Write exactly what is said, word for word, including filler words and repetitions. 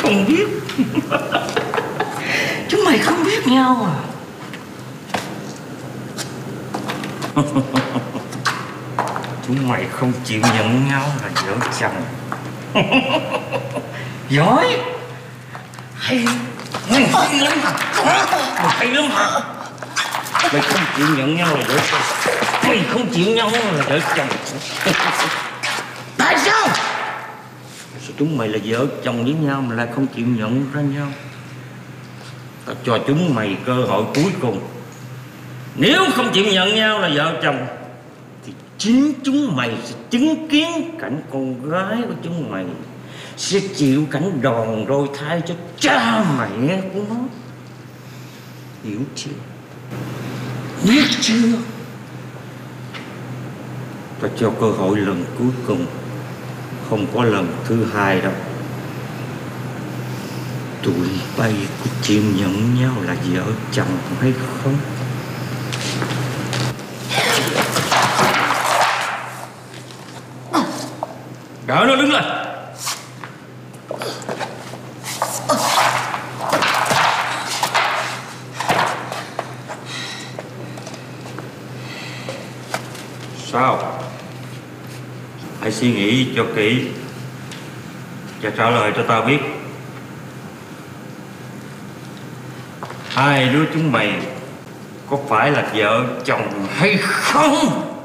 không biết. Chúng mày không biết nhau à? Chúng mày không chịu nhận nhau là vợ chồng. Giỏi. Hay. Mày hay lắm hả? Mày hay lắm hả? Mày không chịu nhận nhau là vợ chồng. Mày không chịu nhau là vợ chồng. Tại sao? Sao chúng mày là vợ chồng với nhau mà lại không chịu nhận ra nhau? Tao cho chúng mày cơ hội cuối cùng. Nếu không chịu nhận nhau là vợ chồng thì chính chúng mày sẽ chứng kiến cảnh con gái của chúng mày sẽ chịu cảnh đòn đôi thai cho cha mẹ của nó. Hiểu chưa? Biết chưa? Tao cho cơ hội lần cuối cùng, không có lần thứ hai đâu. Tụi bay có chịu nhận nhau là vợ chồng hay không? Đỡ nó đứng lên. Sao? Hãy suy nghĩ cho kỹ và trả lời cho tao biết. Hai đứa chúng mày có phải là vợ chồng hay không?